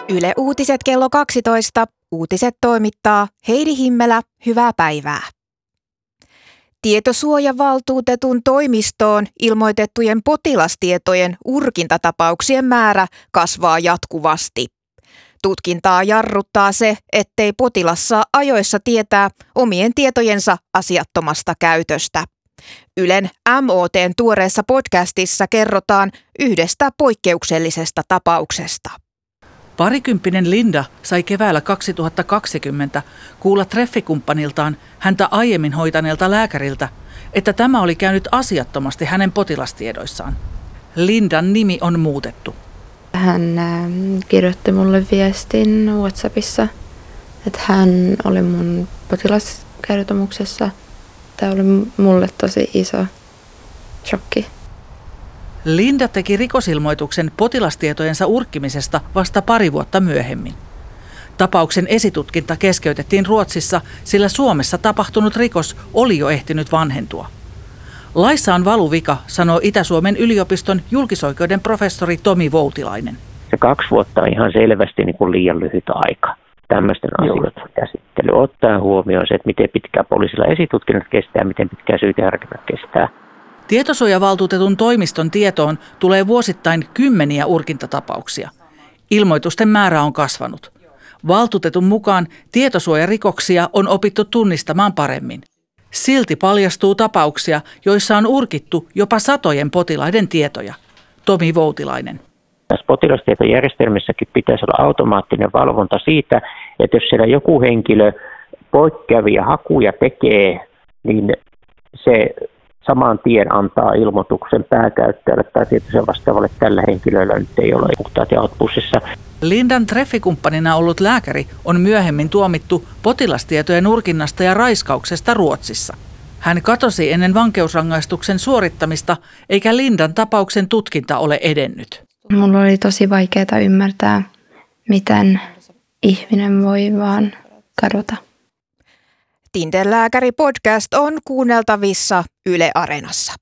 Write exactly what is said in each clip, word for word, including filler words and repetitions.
Yle Uutiset kello kaksitoista. Uutiset toimittaa Heidi Himmelä. Hyvää päivää. Tietosuojavaltuutetun toimistoon ilmoitettujen potilastietojen urkintatapauksien määrä kasvaa jatkuvasti. Tutkintaa jarruttaa se, ettei potilas saa ajoissa tietää omien tietojensa asiattomasta käytöstä. Ylen M O T:n tuoreessa podcastissa kerrotaan yhdestä poikkeuksellisesta tapauksesta. Parikymppinen Linda sai keväällä kaksituhattakaksikymmentä kuulla treffikumppaniltaan häntä aiemmin hoitaneelta lääkäriltä, että tämä oli käynyt asiattomasti hänen potilastiedoissaan. Lindan nimi on muutettu. Hän kirjoitti mulle viestin WhatsAppissa, että hän oli mun potilaskertomuksessa. Tämä oli mulle tosi iso shokki. Linda teki rikosilmoituksen potilastietojensa urkkimisesta vasta pari vuotta myöhemmin. Tapauksen esitutkinta keskeytettiin Ruotsissa, sillä Suomessa tapahtunut rikos oli jo ehtinyt vanhentua. Laissa on valuvika, sanoo Itä-Suomen yliopiston julkisoikeuden professori Tomi Voutilainen. Se kaksi vuotta on ihan selvästi niin kuin liian lyhyt aika tämmöisten asioiden käsittely. Ottaa huomioon se, että miten pitkään poliisilla esitutkinnat kestää, miten pitkään syyteharkinnat kestää. Tietosuojavaltuutetun toimiston tietoon tulee vuosittain kymmeniä urkintatapauksia. Ilmoitusten määrä on kasvanut. Valtuutetun mukaan tietosuojarikoksia on opittu tunnistamaan paremmin. Silti paljastuu tapauksia, joissa on urkittu jopa satojen potilaiden tietoja. Tomi Voutilainen. Tässä potilastietojärjestelmissäkin pitäisi olla automaattinen valvonta siitä, että jos siellä joku henkilö poikkeavia hakuja tekee, niin se saman tien antaa ilmoituksen pääkäyttäjälle tai tietoisen vastaavalle, että tällä henkilöllä nyt ei ole puhtaat jaot pussissa. Lindan treffikumppanina ollut lääkäri on myöhemmin tuomittu potilastietojen urkinnasta ja raiskauksesta Ruotsissa. Hän katosi ennen vankeusrangaistuksen suorittamista, eikä Lindan tapauksen tutkinta ole edennyt. Mulla oli tosi vaikeaa ymmärtää, miten ihminen voi vaan kadota. Tinder-lääkäri-podcast on kuunneltavissa Yle Areenassa.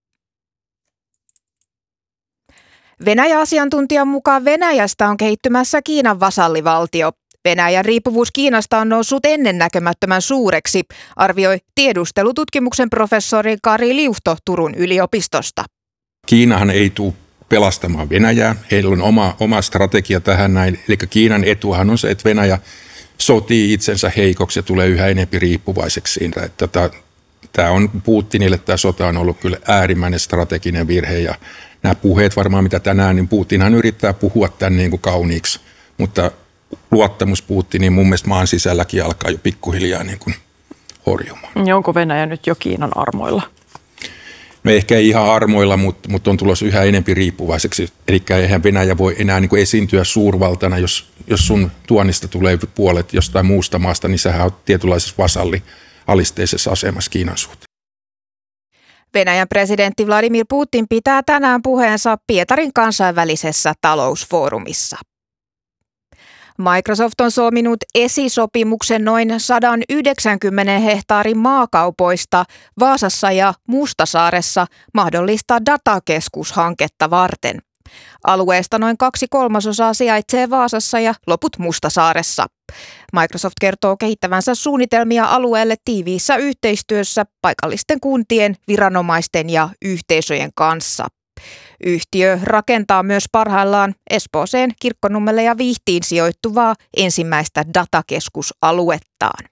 Venäjä-asiantuntijan mukaan Venäjästä on kehittymässä Kiinan vasallivaltio. Venäjän riippuvuus Kiinasta on noussut ennennäkemättömän suureksi, arvioi tiedustelututkimuksen professori Kari Liuhto Turun yliopistosta. Kiinahan ei tule pelastamaan Venäjää. Heillä on oma, oma strategia tähän näin. Eli Kiinan etuhan on se, että Venäjä sotii itsensä heikoksi ja tulee yhä enemmän riippuvaiseksi siitä. Että tämä on Putinille, tämä sota on ollut kyllä äärimmäinen strateginen virhe ja nämä puheet varmaan mitä tänään, niin Putinhan yrittää puhua tämän niin kuin kauniiksi, mutta luottamus Putiniin mun mielestä maan sisälläkin alkaa jo pikkuhiljaa niin kuin horjumaan. Ja onko Venäjä nyt jo Kiinan armoilla? No ehkä ei ihan armoilla, mutta, mutta on tulossa yhä enemmän riippuvaiseksi. Eli eihän Venäjä voi enää niin kuin esiintyä suurvaltana, jos, jos sun tuonnista tulee puolet jostain muusta maasta, niin sähän olet tietynlaisessa vasalli-alisteisessa asemassa Kiinan suhteen. Venäjän presidentti Vladimir Putin pitää tänään puheensa Pietarin kansainvälisessä talousfoorumissa. Microsoft on solminut esisopimuksen noin sata yhdeksänkymmentä hehtaarin maakaupoista Vaasassa ja Mustasaaressa mahdollista datakeskushanketta varten. Alueesta noin kaksi kolmasosaa sijaitsee Vaasassa ja loput Mustasaaressa. Microsoft kertoo kehittävänsä suunnitelmia alueelle tiiviissä yhteistyössä paikallisten kuntien, viranomaisten ja yhteisöjen kanssa. Yhtiö rakentaa myös parhaillaan Espooseen, Kirkkonummelle ja Vihtiin sijoittuvaa ensimmäistä datakeskusaluettaan.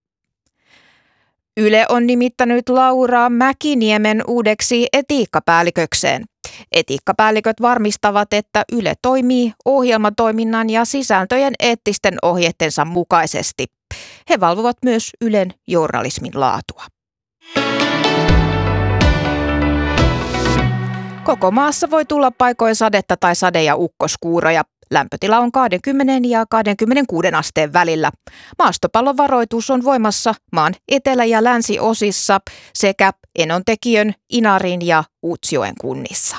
Yle on nimittänyt Laura Mäkiniemen uudeksi etiikkapäällikökseen. Etiikkapäälliköt varmistavat, että Yle toimii ohjelmatoiminnan ja sisältöjen eettisten ohjeittensa mukaisesti. He valvovat myös Ylen journalismin laatua. Koko maassa voi tulla paikoin sadetta tai sade- ja ukkoskuuroja. Lämpötila on kaksikymmentä ja kaksikymmentäkuusi asteen välillä. Maastopallon varoitus on voimassa maan etelä- ja länsiosissa sekä Enontekiön, Inarin ja Utsjoen kunnissa.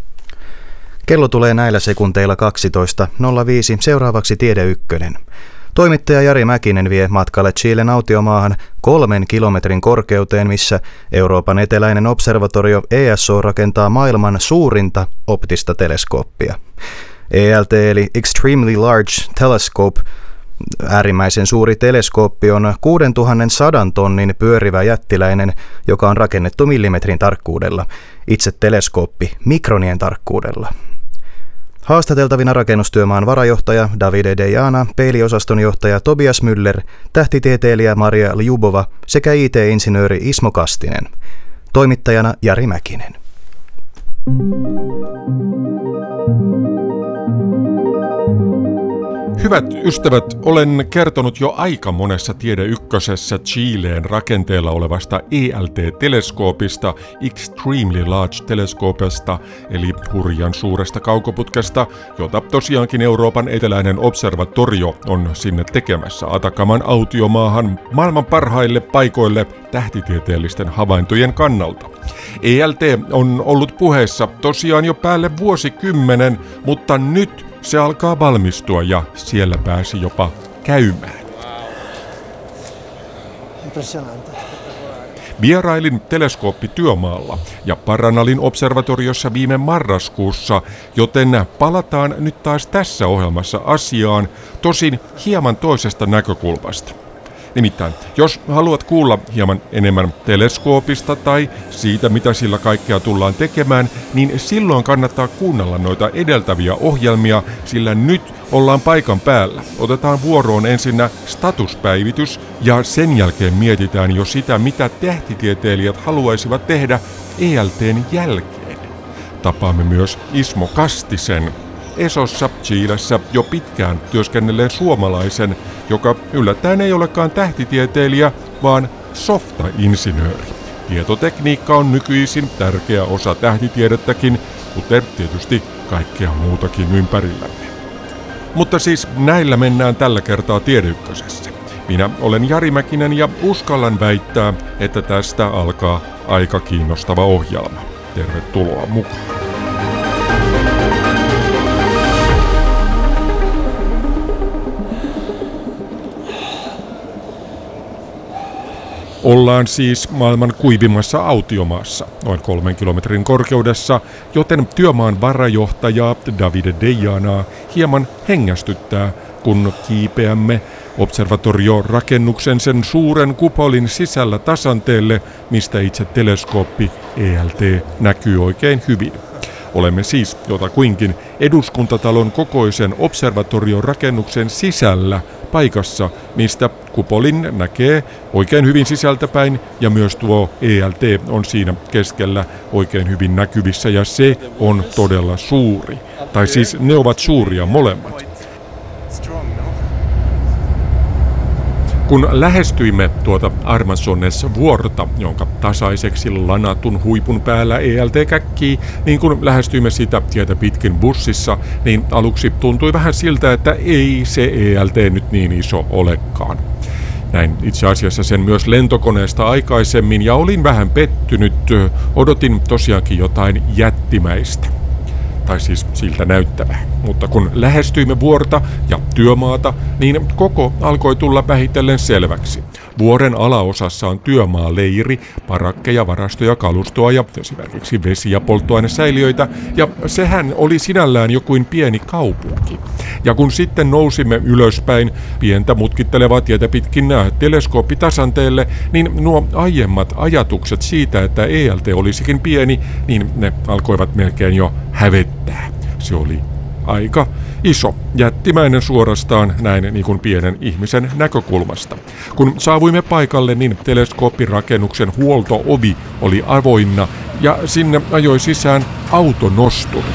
Kello tulee näillä sekunteilla kaksitoista nolla viisi. Seuraavaksi Tiede Ykkönen. Toimittaja Jari Mäkinen vie matkalle Chilen autiomaahan kolmen kilometrin korkeuteen, missä Euroopan eteläinen observatorio E S O rakentaa maailman suurinta optista teleskooppia. E L T eli Extremely Large Telescope, äärimmäisen suuri teleskooppi, on kuusituhatta tonnin pyörivä jättiläinen, joka on rakennettu millimetrin tarkkuudella. Itse teleskooppi mikronien tarkkuudella. Haastateltavina rakennustyömaan varajohtaja Davide Dejana, peiliosaston johtaja Tobias Müller, tähtitieteilijä Maria Ljubova sekä I T-insinööri Ismo Kastinen. Toimittajana Jari Mäkinen. Hyvät ystävät, olen kertonut jo aika monessa Tiede Ykkösessä Chileen rakenteella olevasta E L T-teleskoopista, Extremely Large Telescopesta, eli hurjan suuresta kaukoputkesta, jota tosiaankin Euroopan eteläinen observatorio on sinne tekemässä Atakaman autiomaahan maailman parhaille paikoille tähtitieteellisten havaintojen kannalta. E L T on ollut puheessa tosiaan jo päälle vuosikymmenen, mutta nyt se alkaa valmistua ja siellä pääsi jopa käymään. Vierailin teleskooppityömaalla ja Paranalin observatoriossa viime marraskuussa, joten palataan nyt taas tässä ohjelmassa asiaan, tosin hieman toisesta näkökulmasta. Nimittäin, jos haluat kuulla hieman enemmän teleskoopista tai siitä, mitä sillä kaikkea tullaan tekemään, niin silloin kannattaa kuunnella noita edeltäviä ohjelmia, sillä nyt ollaan paikan päällä. Otetaan vuoroon ensinnä statuspäivitys ja sen jälkeen mietitään jo sitä, mitä tähtitieteilijät haluaisivat tehdä E L T:n jälkeen. Tapaamme myös Ismo Kastisen, Esossa, Chilessä jo pitkään työskennelleen suomalaisen, joka yllättäen ei olekaan tähtitieteilijä, vaan softa-insinööri. Tietotekniikka on nykyisin tärkeä osa tähtitiedettäkin, kuten tietysti kaikkea muutakin ympärillämme. Mutta siis näillä mennään tällä kertaa Tiede Ykkösessä. Minä olen Jari Mäkinen ja uskallan väittää, että tästä alkaa aika kiinnostava ohjelma. Tervetuloa mukaan. Ollaan siis maailman kuivimmassa autiomaassa, noin kolmen kilometrin korkeudessa, joten työmaan varajohtajaa Davide Dejanaa hieman hengästyttää, kun kiipeämme observatoriorakennuksen sen suuren kupolin sisällä tasanteelle, mistä itse teleskooppi E L T näkyy oikein hyvin. Olemme siis jotakuinkin eduskuntatalon kokoisen observatoriorakennuksen sisällä paikassa, mistä kupolin näkee oikein hyvin sisältäpäin ja myös tuo E L T on siinä keskellä oikein hyvin näkyvissä ja se on todella suuri. Tai siis ne ovat suuria molemmat. Kun lähestyimme tuota Armanzones-vuorta, jonka tasaiseksi lanatun huipun päällä E L T käkkii, niin kun lähestyimme sitä tietä pitkin bussissa, niin aluksi tuntui vähän siltä, että ei se E L T nyt niin iso olekaan. Näin itse asiassa sen myös lentokoneesta aikaisemmin ja olin vähän pettynyt, odotin tosiaankin jotain jättimäistä. Tai siis siltä näyttävää. Mutta kun lähestyimme vuorta ja työmaata, niin koko alkoi tulla vähitellen selväksi. Vuoren alaosassa on työmaaleiri, parakkeja, varastoja, kalustoa ja esimerkiksi vesi- ja polttoainesäiliöitä, ja sehän oli sinällään jokuin pieni kaupunki. Ja kun sitten nousimme ylöspäin pientä mutkittelevaa tietä pitkin teleskooppitasanteelle, niin nuo aiemmat ajatukset siitä, että E L T olisikin pieni, niin ne alkoivat melkein jo hävettää. Se oli aika iso, jättimäinen suorastaan näin niin kuin pienen ihmisen näkökulmasta. Kun saavuimme paikalle, niin teleskooppirakennuksen huolto-ovi oli avoinna ja sinne ajoi sisään autonosturi.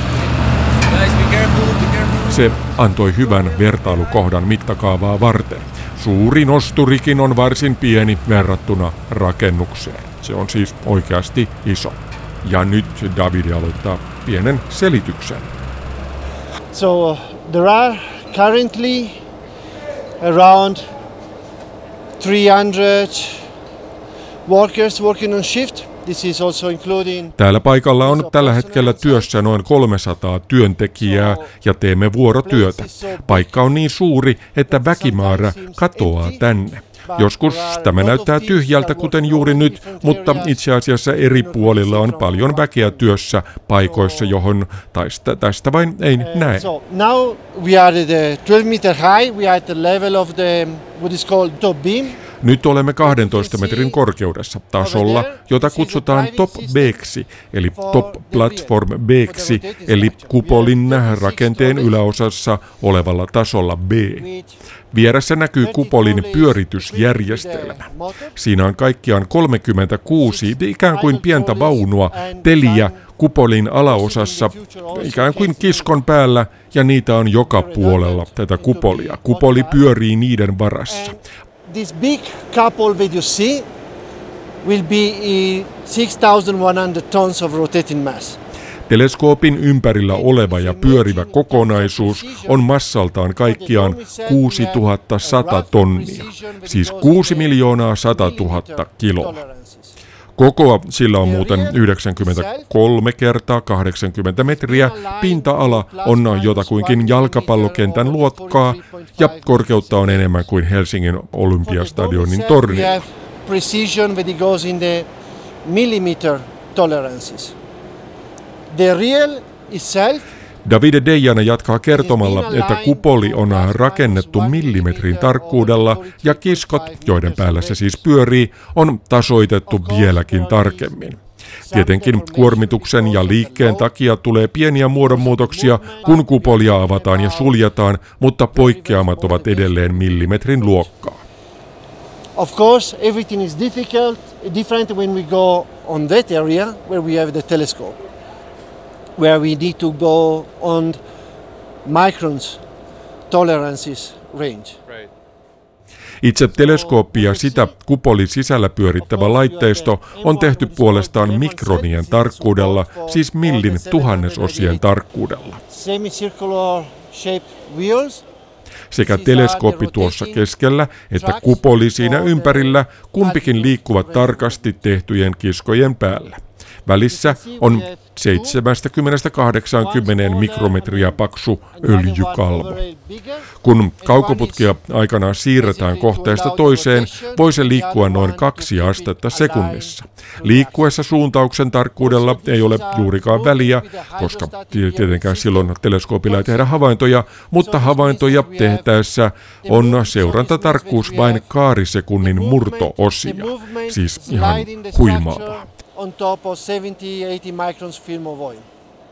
Se antoi hyvän vertailukohdan mittakaavaa varten. Suuri nosturikin on varsin pieni verrattuna rakennukseen. Se on siis oikeasti iso. Ja nyt David aloittaa pienen selityksen. So there are currently around three hundred workers working on shift. This is also including... Täällä paikalla on tällä hetkellä työssä noin kolmesataa työntekijää ja teemme vuorotyötä. Paikka on niin suuri, että väkimäärä katoaa tänne. Joskus tämä näyttää tyhjältä, kuten juuri nyt, mutta itse asiassa eri puolilla on paljon väkeä työssä paikoissa, johon tästä, tästä vain ei näe. So now we are at the twelve meter high, we are at the level of the what is called top beam. Nyt olemme kahdentoista metrin korkeudessa tasolla, jota kutsutaan Top B:ksi, eli Top Platform B:ksi, eli kupolin rakenteen yläosassa olevalla tasolla B. Vieressä näkyy kupolin pyöritysjärjestelmä. Siinä on kaikkiaan kolmekymmentäkuusi ikään kuin pientä vaunua, teliä kupolin alaosassa, ikään kuin kiskon päällä, ja niitä on joka puolella tätä kupolia. Kupoli pyörii niiden varassa. This big couple that you see will be six thousand one hundred tons of rotating mass. Teleskoopin ympärillä oleva ja pyörivä kokonaisuus on massaltaan kaikkiaan kuusituhatta sata tonnia, siis kuusi miljoonaa sata tuhatta kiloa. Kokoa sillä on muuten yhdeksänkymmentäkolme kertaa kahdeksankymmentä metriä, pinta-ala on jotakuinkin jalkapallokentän luokkaa ja korkeutta on enemmän kuin Helsingin Olympiastadionin torni. Precision that it goes in the millimeter tolerances. The real itself. Davide Deiana jatkaa kertomalla, että kupoli on rakennettu millimetrin tarkkuudella ja kiskot, joiden päällä se siis pyörii, on tasoitettu vieläkin tarkemmin. Tietenkin kuormituksen ja liikkeen takia tulee pieniä muodonmuutoksia, kun kupolia avataan ja suljetaan, mutta poikkeamat ovat edelleen millimetrin luokkaa. Of course, everything is difficult, different when we go on that area where we have the telescope, where we need to go on microns tolerances range. Itse teleskooppi ja sitä kupolin sisällä pyörittävä laitteisto on tehty puolestaan mikronien tarkkuudella, siis millin tuhannesosien tarkkuudella. Semicircular shaped wheels. Sekä teleskooppi tuossa keskellä että kupoli siinä ympärillä, kumpikin liikkuvat tarkasti tehtyjen kiskojen päällä. Välissä on seitsemänkymmentä kahdeksankymmentä mikrometriä paksu öljykalvo. Kun kaukoputkia aikanaan siirretään kohteesta toiseen, voi se liikkua noin kaksi astetta sekunnissa. Liikkuessa suuntauksen tarkkuudella ei ole juurikaan väliä, koska tietenkään silloin teleskoopilla ei tehdä havaintoja, mutta havaintoja tehtäessä on seurantatarkkuus vain kaarisekunnin murto-osia, siis ihan huimaavaa. On top of seventy eighty microns film of oil.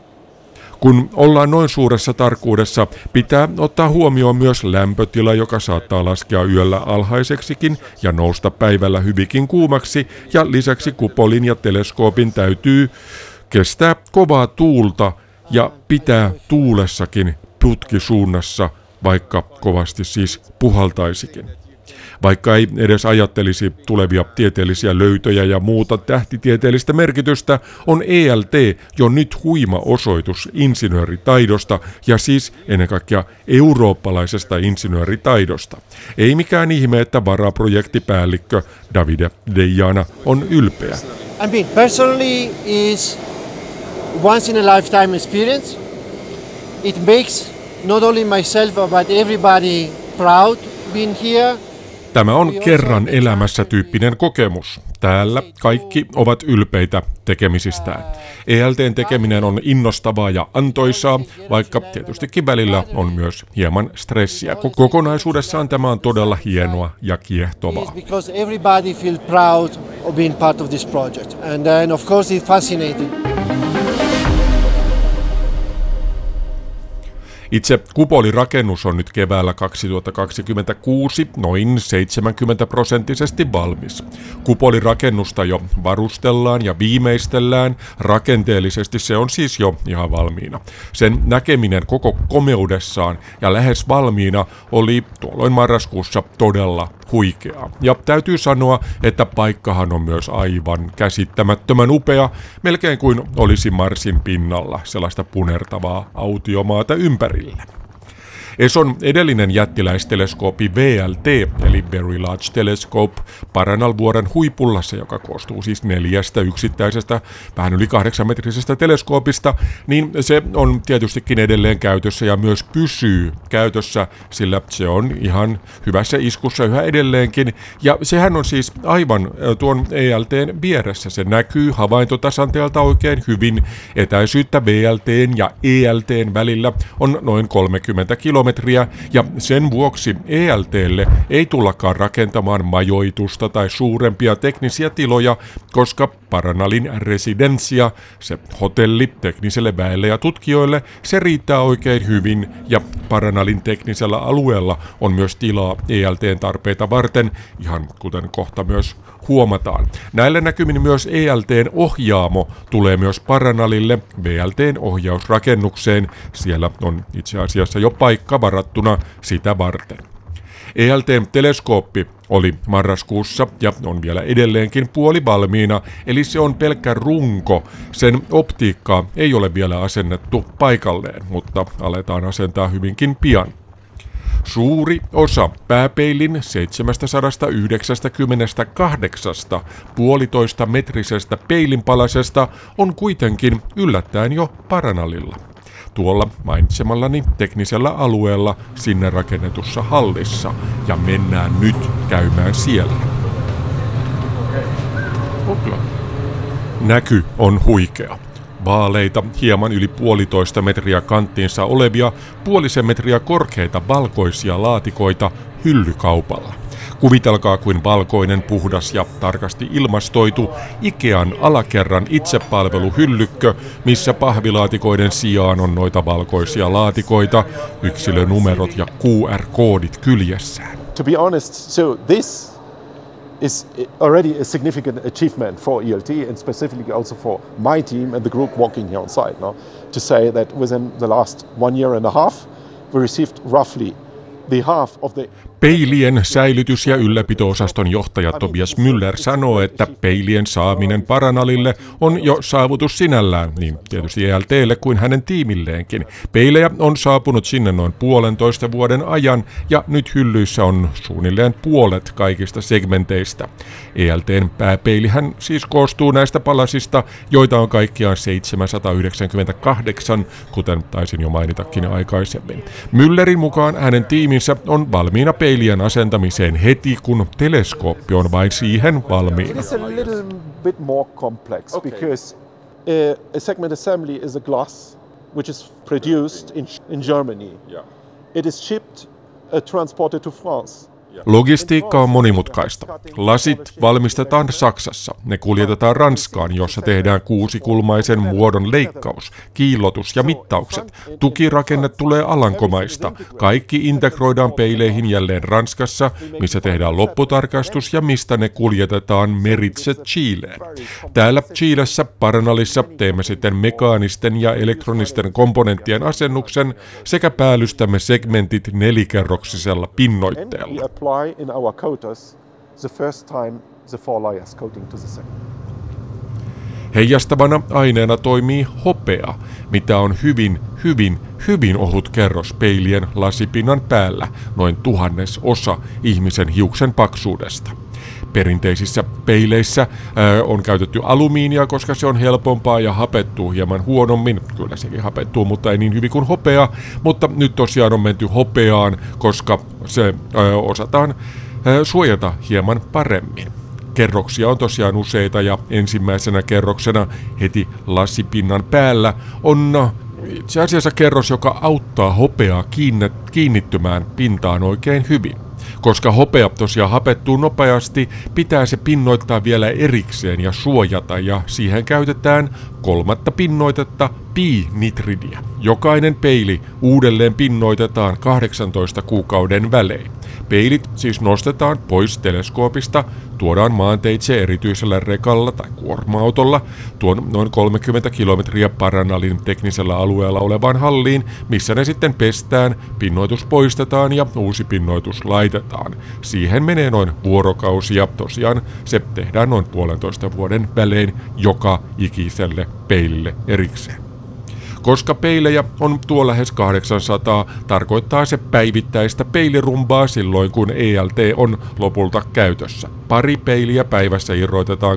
Kun ollaan noin suuressa tarkkuudessa, pitää ottaa huomioon myös lämpötila, joka saattaa laskea yöllä alhaiseksikin ja nousta päivällä hyvinkin kuumaksi, ja lisäksi kupolin ja teleskoopin täytyy kestää kovaa tuulta ja pitää tuulessakin putkisuunnassa, vaikka kovasti siis puhaltaisikin. Vaikka ei edes ajattelisi tulevia tieteellisiä löytöjä ja muuta tähtitieteellistä merkitystä, on E L T jo nyt huima osoitus insinööritaidosta ja siis ennen kaikkea eurooppalaisesta insinööritaidosta. Ei mikään ihme, että varaprojektipäällikkö Davide Deiana on ylpeä. I mean, personally is once in a lifetime experience. It makes not only myself but everybody proud being here. Tämä on kerran elämässä tyyppinen kokemus. Täällä kaikki ovat ylpeitä tekemisistään. E L T:n tekeminen on innostavaa ja antoisaa, vaikka tietystikin välillä on myös hieman stressiä. Kokonaisuudessaan tämä on todella hienoa ja kiehtovaa. Because everybody feels proud of being part of this project, and then of course it's fascinating. Itse kupolirakennus on nyt keväällä kaksituhattakaksikymmentäkuusi noin seitsemänkymmentä prosenttisesti valmis. Kupolirakennusta jo varustellaan ja viimeistellään, rakenteellisesti se on siis jo ihan valmiina. Sen näkeminen koko komeudessaan ja lähes valmiina oli tuolloin marraskuussa todella huikeaa. Ja täytyy sanoa, että paikkahan on myös aivan käsittämättömän upea, melkein kuin olisi Marsin pinnalla sellaista punertavaa autiomaata ympärillä. Eson edellinen jättiläisteleskooppi V L T, eli Very Large Telescope, Paranal-vuoren huipulla, se joka koostuu siis neljästä yksittäisestä, vähän yli kahdeksanmetrisestä teleskoopista, niin se on tietystikin edelleen käytössä ja myös pysyy käytössä, sillä se on ihan hyvässä iskussa yhä edelleenkin. Ja sehän on siis aivan tuon E L T:n vieressä. Se näkyy havaintotasanteelta oikein hyvin. Etäisyyttä V L T:n ja E L T:n välillä on noin kolmekymmentä kilometriä, ja sen vuoksi E L T:lle ei tullakaan rakentamaan majoitusta tai suurempia teknisiä tiloja, koska Paranalin residencia, se hotelli tekniselle väelle ja tutkijoille, se riittää oikein hyvin, ja Paranalin teknisellä alueella on myös tilaa E L T:n tarpeita varten, ihan kuten kohta myös huomataan. Näillä näkymin myös E L T:n ohjaamo tulee myös Paranalille V L T:n ohjausrakennukseen. Siellä on itse asiassa jo paikka varattuna sitä varten. E L T:n teleskooppi oli marraskuussa ja on vielä edelleenkin puolivalmiina, eli se on pelkkä runko. Sen optiikkaa ei ole vielä asennettu paikalleen, mutta aletaan asentaa hyvinkin pian. Suuri osa pääpeilin seitsemänsataayhdeksänkymmentäkahdeksan puolitoista metrisestä peilinpalasesta on kuitenkin yllättäen jo Paranalilla. Tuolla mainitsemallani teknisellä alueella sinne rakennetussa hallissa, ja mennään nyt käymään siellä. Näky on huikea. Vaaleita, hieman yli puolitoista metriä kanttiinsa olevia, puolisen metriä korkeita valkoisia laatikoita hyllykaupalla. Kuvitelkaa kuin valkoinen, puhdas ja tarkasti ilmastoitu Ikean alakerran itsepalveluhyllykkö, missä pahvilaatikoiden sijaan on noita valkoisia laatikoita, yksilönumerot ja Q R-koodit kyljessään. To be honest, so this is already a significant achievement for E L T and specifically also for my team and the group working here on site. No? To say that within the last one year and a half, we received roughly the half of the Peilien säilytys- ja ylläpito-osaston johtaja Tobias Müller sanoo, että peilien saaminen Paranalille on jo saavutus sinällään, niin tietysti E L T:lle kuin hänen tiimilleenkin. Peilejä on saapunut sinne noin puolentoista vuoden ajan, ja nyt hyllyissä on suunnilleen puolet kaikista segmenteistä. E L T:n pääpeilihän siis koostuu näistä palasista, joita on kaikkiaan seitsemänsataayhdeksänkymmentäkahdeksan, kuten taisin jo mainitakin aikaisemmin. Müllerin mukaan hänen tiiminsä on valmiina peilien asentamiseen heti, kun teleskooppi on vain siihen valmiina. It's a little bit more complex okay. because uh, a segment assembly is a glass which is produced in, in Germany. Yeah. It is shipped uh, transported to France. Logistiikka on monimutkaista. Lasit valmistetaan Saksassa. Ne kuljetetaan Ranskaan, jossa tehdään kuusikulmaisen muodon leikkaus, kiillotus ja mittaukset. Tukirakenne tulee Alankomaista. Kaikki integroidaan peileihin jälleen Ranskassa, missä tehdään lopputarkastus ja mistä ne kuljetetaan meritse Chileen. Täällä Chilessä Paranalissa teemme sitten mekaanisten ja elektronisten komponenttien asennuksen sekä päällystämme segmentit nelikerroksisella pinnoitteella. In our coaters the first time the four layers coating to the segment. Heijastavana aineena toimii hopea, mitä on hyvin, hyvin, hyvin ohut kerros peilien lasipinnan päällä, noin tuhannes osa ihmisen hiuksen paksuudesta. Perinteisissä peileissä ää, on käytetty alumiinia, koska se on helpompaa ja hapettuu hieman huonommin. Kyllä sekin hapettuu, mutta ei niin hyvin kuin hopea. Mutta nyt tosiaan on menty hopeaan, koska se ää, osataan ää, suojata hieman paremmin. Kerroksia on tosiaan useita ja ensimmäisenä kerroksena heti lasipinnan päällä on itse asiassa kerros, joka auttaa hopeaa kiinnittymään pintaan oikein hyvin. Koska hopea tosiaan hapettuu nopeasti, pitää se pinnoittaa vielä erikseen ja suojata, ja siihen käytetään kolmatta pinnoitetta pi-nitridiä. Jokainen peili uudelleen pinnoitetaan kahdeksantoista kuukauden välein. Peilit siis nostetaan pois teleskoopista, tuodaan maanteitse erityisellä rekalla tai kuorma-autolla tuon noin kolmekymmentä kilometriä Paranalin teknisellä alueella olevaan halliin, missä ne sitten pestään, pinnoitus poistetaan ja uusi pinnoitus laitetaan. Siihen menee noin vuorokausi ja tosiaan se tehdään noin puolentoista vuoden välein joka ikiselle peilille erikseen. Koska peilejä on tuo lähes kahdeksansataa, tarkoittaa se päivittäistä peilirumbaa silloin, kun E L T on lopulta käytössä. Pari peiliä päivässä irrotetaan